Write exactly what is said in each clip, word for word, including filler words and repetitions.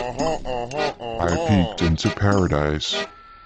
I peeked into paradise.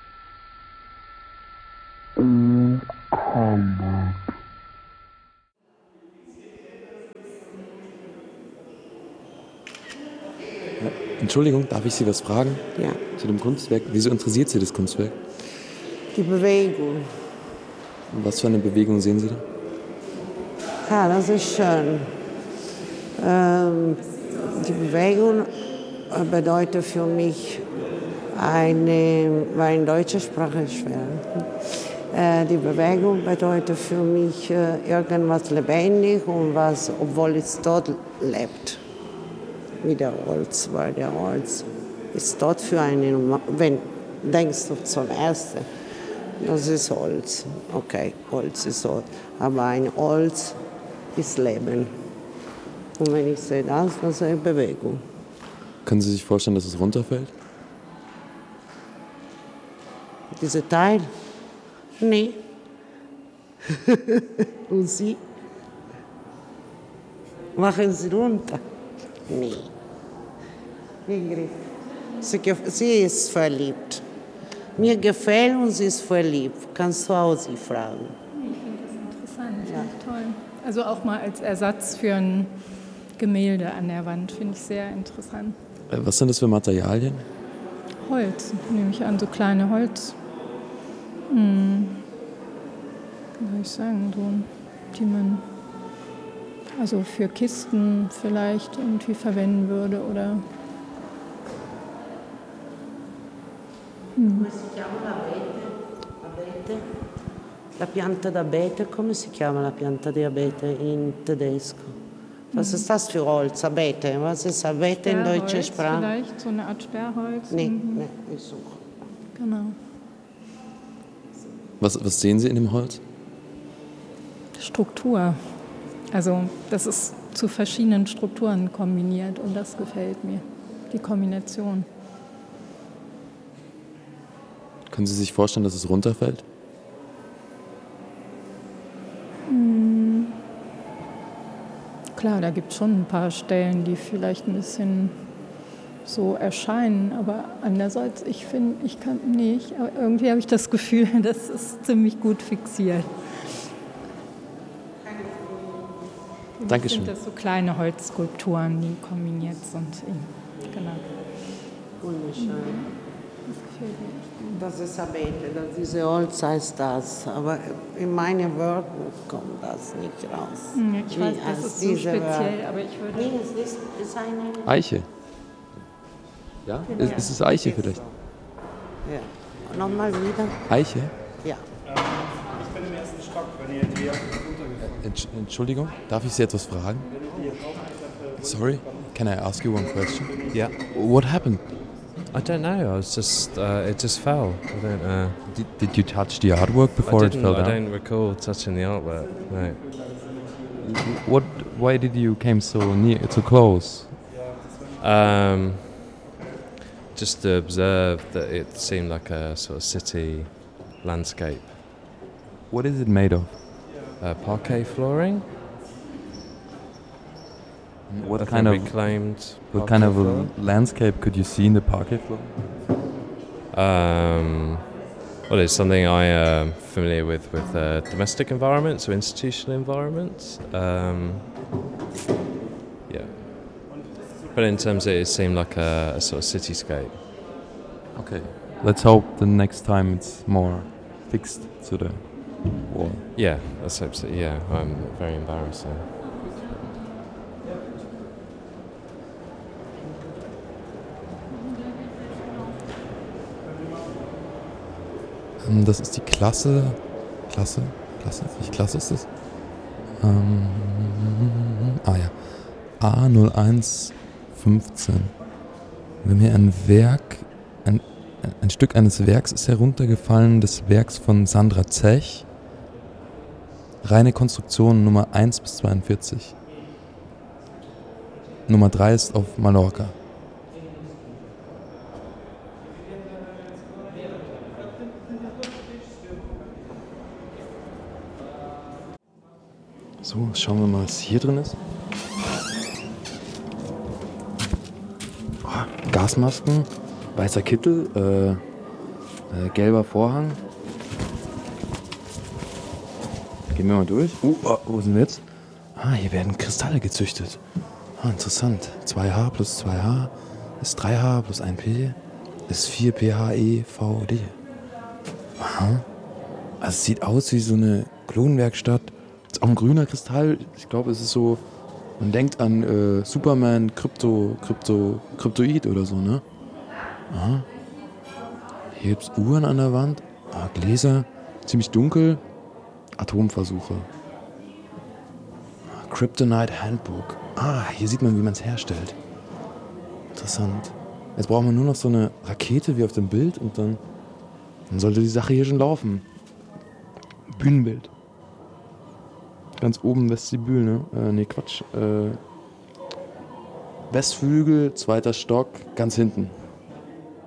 Entschuldigung, darf ich Sie was fragen? Ja. Zu dem Kunstwerk. Wieso interessiert Sie das Kunstwerk? Die Bewegung. Und was für eine Bewegung sehen Sie da? Ja, das ist schön. Ähm, die Bewegung bedeutet für mich eine, weil in deutscher Sprache ist schwer. Äh, die Bewegung bedeutet für mich äh, irgendwas lebendig und was, obwohl es dort lebt. Wie der Holz, weil der Holz ist dort für einen, wenn denkst du zum Ersten, das ist Holz, okay, Holz ist dort, aber ein Holz ist Leben. Und wenn ich sehe das, das ist eine Bewegung. Können Sie sich vorstellen, dass es runterfällt? Dieser Teil? Nee. Und Sie? Machen Sie runter? Nee. Ingrid, sie, sie ist verliebt. Mir gefällt und sie ist verliebt. Kannst du auch sie fragen. Ich finde das interessant, Ja. finde ich toll. Also auch mal als Ersatz für ein Gemälde an der Wand, finde ich sehr interessant. Äh, Was sind das für Materialien? Holz, nehme ich an, so kleine Holz. Hm. Wie soll ich sagen, so, die man also für Kisten vielleicht irgendwie verwenden würde oder. Come si chiama l'abete? Abete? La pianta d'abete, come si chiama la pianta di abete in tedesco? Was ist das für Holz? Abete. Was ist Abete in deutscher Sperrholz Sprache? Vielleicht so eine Art Sperrholz. Nee, Mhm. nee, ich suche. Genau. Was, was sehen Sie in dem Holz? Struktur. Also das ist zu verschiedenen Strukturen kombiniert und das gefällt mir, die Kombination. Können Sie sich vorstellen, dass es runterfällt? Hm. Klar, da gibt es schon ein paar Stellen, die vielleicht ein bisschen so erscheinen, aber andererseits, ich finde, ich kann nicht, aber irgendwie habe ich das Gefühl, das ist ziemlich gut fixiert. Dankeschön. Ich finde das so kleine Holzskulpturen, die kombiniert sind. Genau. Wunderschön. Das gefällt mir. Das ist Abete, das diese Holz heißt das. Aber in meinem Wörterbuch kommt das nicht raus. Hm, Ich weiß, Wie das als ist so diese speziell, Wörter. aber ich würde... Nee, es ist, ist eine... Eiche. Ja? Ist, ist es Eiche vielleicht? Ja. Nochmal wieder? Eiche? Ja. Ich bin im ersten Stock, wenn ihr hier runtergekommen Entsch- Entschuldigung, darf ich Sie etwas fragen? Sorry, can I ask you one question? Yeah. What happened? I don't know. I was just. Uh, it just fell. I don't. Uh, Did, did you touch the artwork before I it didn't. fell I down? don't recall touching the artwork. No. What? Why did you came so near, so close? Um, just to observe that it seemed like a sort of city landscape. What is it made of? Uh, parquet flooring. What I kind think of reclaimed. what kind of parquet a landscape could you see in the parquet floor? floor. Um, well, it's something I am familiar with with uh, domestic environments or institutional environments. Um, yeah. But in terms of it, it seemed like a, a sort of cityscape. Okay. Let's hope the next time it's more fixed to the wall. Yeah, that's absolutely, yeah, I'm very embarrassing. Ähm, Das ist die Klasse. Klasse? Klasse? Nicht Klasse ist das? Ähm, ah ja. A null eins fünfzehn. Wir haben hier ein Werk, ein, ein Stück eines Werks ist heruntergefallen, des Werks von Sandra Zech. Reine Konstruktion Nummer eins bis zweiundvierzig. Nummer drei ist auf Mallorca. So, schauen wir mal, was hier drin ist. Oh, Gasmasken, weißer Kittel, äh, äh, gelber Vorhang. Gehen wir mal durch. Uh, oh, wo sind wir jetzt? Ah, hier werden Kristalle gezüchtet. Ah, interessant. zwei H plus zwei H ist drei H plus ein P ist vier P H E V D. Aha. Also es sieht aus wie so eine Klonwerkstatt. Ist auch ein grüner Kristall. Ich glaube, es ist so, man denkt an äh, Superman, Krypto, Krypto, Kryptoid oder so, ne? Aha. Hier gibt's Uhren an der Wand. Ah, Gläser. Ziemlich dunkel. Atomversuche. Ah, Kryptonite Handbook. Ah, hier sieht man, wie man es herstellt. Interessant. Jetzt brauchen wir nur noch so eine Rakete wie auf dem Bild und dann, dann sollte die Sache hier schon laufen. Bühnenbild. Ganz oben Vestibül, ne? Äh, nee, Quatsch. Äh, Westflügel, zweiter Stock, ganz hinten.